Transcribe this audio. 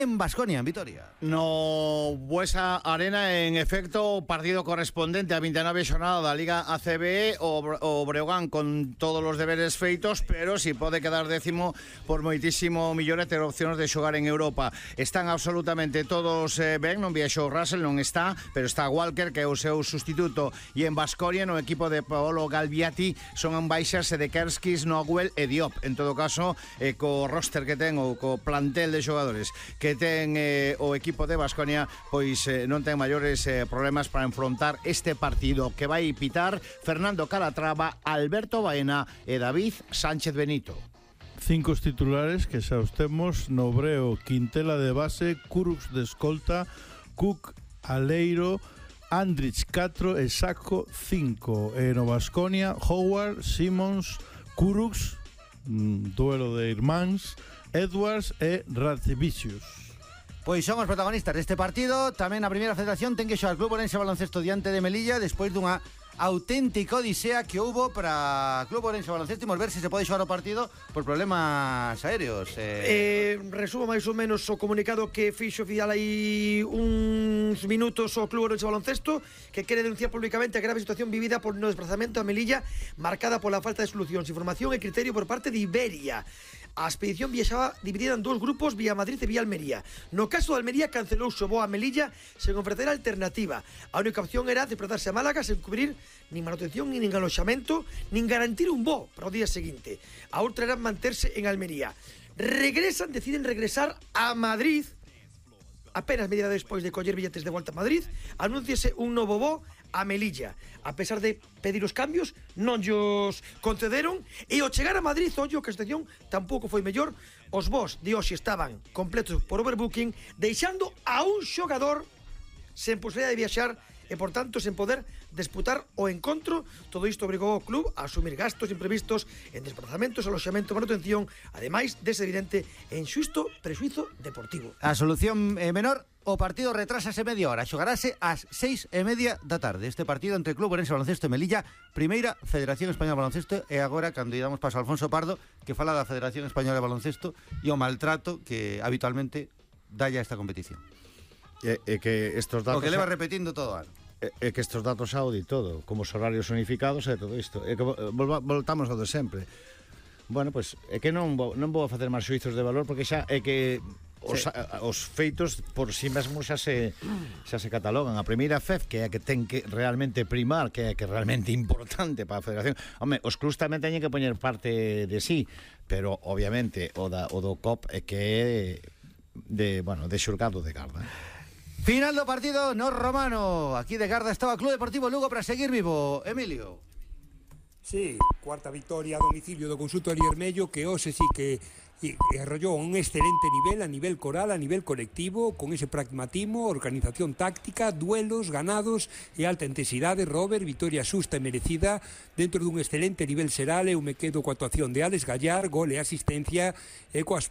en Baskonia, en Vitoria. No Buesa Arena, en efecto, partido correspondente a 29 xornada da Liga ACB, o Breogán con todos os deberes feitos, pero si pode quedar décimo por moitísimo millor e ter opcións de xogar en Europa. Están absolutamente todos ben, non viaxou Russell, non está, pero está Walker, que é o seu sustituto, e en Baskonia, no equipo de Paolo Galbiati, son baixas de Kerskis, Noguel e Diop. En todo caso, co roster que ten, ou co plantel de xogadores que ten o equipo de Baskonia, pois non ten maiores problemas para enfrontar este partido que vai pitar Fernando Calatrava, Alberto Baena e David Sánchez Benito. 5 titulares que xa os temos no Breo: Quintela de base, Kurucs de escolta, Cook, Aleiro, Andrich 4 e Sacco 5. E no Baskonia, Howard, Simons, Kurucs, duelo de irmáns, Edwards e Radzivicius. Pois son os protagonistas deste partido. Tamén a Primeira Federación ten que xogar Club Orense Baloncesto diante de Melilla despois dunha auténtica odisea que houbo para Club Orense Baloncesto. Imos ver se se pode xogar o partido por problemas aéreos. Resumo máis ou menos o comunicado que fixo oficial aí uns minutos o Club Orense Baloncesto, que quere denunciar públicamente a grave situación vivida por no desplazamento a Melilla, marcada pola falta de solucións, información e criterio por parte de Iberia. A expedición viaxaba dividida en 2 grupos, vía Madrid e vía Almería. No caso de Almería, cancelouse o voo a Melilla sen ofrecer alternativa. A única opción era desplazarse a Málaga sen cubrir nin manutención, nin aloxamento, nin garantir un voo para o día seguinte. A outra era manterse en Almería. Deciden regresar a Madrid. Apenas media despois de coller billetes de volta a Madrid, anúnciase un novo voo a Melilla. A pesar de pedir os cambios, non llos concederon, e ao chegar a Madrid, ollo que a situación tampouco foi mellor. Os voos de hoxe estaban completos por overbooking, deixando a un xogador sen posibilidade de viaxar e, por tanto, sen poder disputar o encontro. Todo isto obrigou ao club a asumir gastos imprevistos en desplazamentos, aloxamento, manutención, ademais dese evidente enxusto prexuízo deportivo. A solución menor: o partido retrasase media hora, xogarase ás 6:30 da tarde. Este partido entre Club Orense Baloncesto e Melilla, Primeira Federación Española de Baloncesto. E agora, cando damos paso a Alfonso Pardo, que fala da Federación Española de Baloncesto e o maltrato que habitualmente dalle a esta competición. Que estos datos, o que leva repetindo todo o ano. Que estos datos Audi todo, como os horarios unificados e todo isto, que voltamos ao de sempre. Bueno, pois é que non vou a facer máis xuizos de valor, porque xa é que os feitos por si mesmos xa se catalogan. A primeira FEF, que é a que ten que realmente primar, que é a que realmente importante para a Federación. Home, os clubs tamén teñen que poñer parte de sí, pero obviamente o do COP é que é de xulgado de Garda. Final do partido no Romano. Aquí de Garda estaba Club Deportivo Lugo para seguir vivo. Emilio. Sí, cuarta victoria a domicilio do consultorio Ermello, que hoxe sí que arrollou un excelente nivel, a nivel coral, a nivel colectivo, con ese pragmatismo, organización táctica, duelos ganados e alta intensidade. Robert, victoria xusta e merecida dentro dun excelente nivel xeral. Eu me quedo coa actuación de Alex Gallar, gol e asistencia, e coas